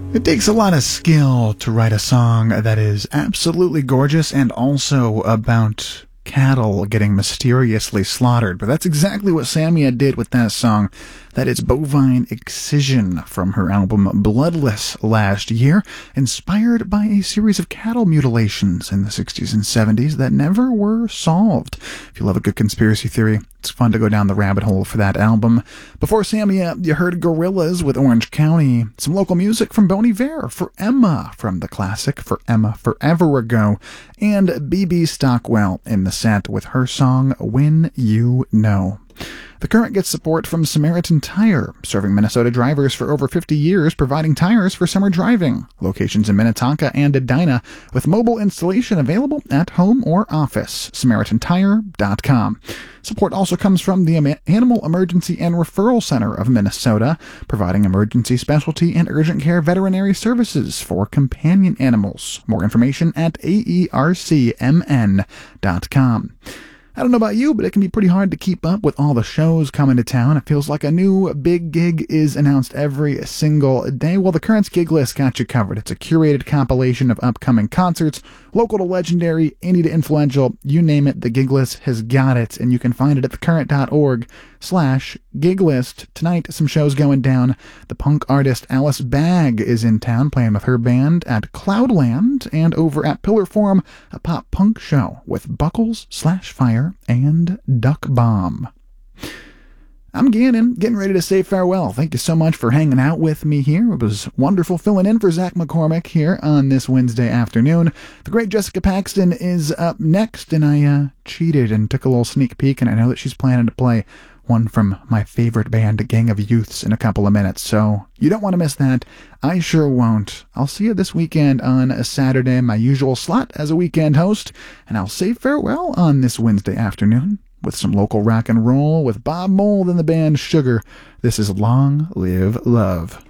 It takes a lot of skill to write a song that is absolutely gorgeous and also about cattle getting mysteriously slaughtered, but that's exactly what Samia did with that song. That is Bovine Excision from her album Bloodless last year, inspired by a series of cattle mutilations in the 60s and 70s that never were solved. If you love a good conspiracy theory, it's fun to go down the rabbit hole for that album. Before Samia, you heard Gorillaz with Orange County, some local music from Bon Iver for Emma from the classic For Emma Forever Ago, and BB Stockwell in the set with her song When You Know. The Current gets support from Samaritan Tire, serving Minnesota drivers for over 50 years, providing tires for summer driving. Locations in Minnetonka and Edina, with mobile installation available at home or office. SamaritanTire.com. Support also comes from the Animal Emergency and Referral Center of Minnesota, providing emergency specialty and urgent care veterinary services for companion animals. More information at AERCMN.com. I don't know about you, but it can be pretty hard to keep up with all the shows coming to town. It feels like a new big gig is announced every single day. Well, the Current's gig list got you covered. It's a curated compilation of upcoming concerts, local to legendary, indie to influential, you name it, the gig list has got it, and you can find it at thecurrent.org/gig list. Tonight, some shows going down. The punk artist Alice Bagg is in town playing with her band at Cloudland, and over at Pillar Forum, a pop punk show with Buckles/Fire and Duck Bomb. I'm Gannon, getting ready to say farewell. Thank you so much for hanging out with me here. It was wonderful filling in for Zach McCormick here on this Wednesday afternoon. The great Jessica Paxton is up next, and I cheated and took a little sneak peek, and I know that she's planning to play one from my favorite band, Gang of Youths, in a couple of minutes, so you don't want to miss that. I sure won't. I'll see you this weekend on a Saturday, my usual slot as a weekend host, and I'll say farewell on this Wednesday afternoon with some local rock and roll with Bob Mould and the band Sugar. This is Long Live Love.